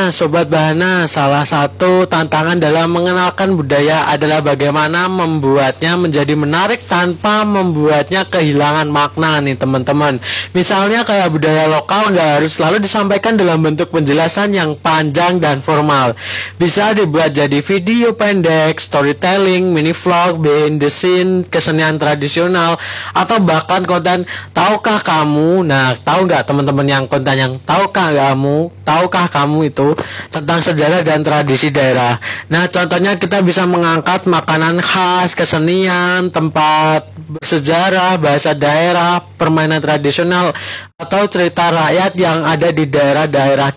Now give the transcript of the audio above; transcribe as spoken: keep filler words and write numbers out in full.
Nah, Sobat Bahana, salah satu tantangan dalam mengenalkan budaya adalah bagaimana membuatnya menjadi menarik tanpa membuatnya kehilangan makna nih teman-teman. Misalnya kayak budaya lokal nggak harus selalu disampaikan dalam bentuk penjelasan yang panjang dan formal. Bisa dibuat jadi video pendek, storytelling, mini vlog, behind the scene, kesenian tradisional, atau bahkan konten tahukah kamu. Nah, tahu nggak teman-teman yang konten yang tahukah kamu, tahukah kamu itu tentang sejarah dan tradisi daerah. Nah, contohnya kita bisa mengangkat makanan khas, kesenian, tempat bersejarah, bahasa daerah, permainan tradisional, atau cerita rakyat yang ada di daerah-daerah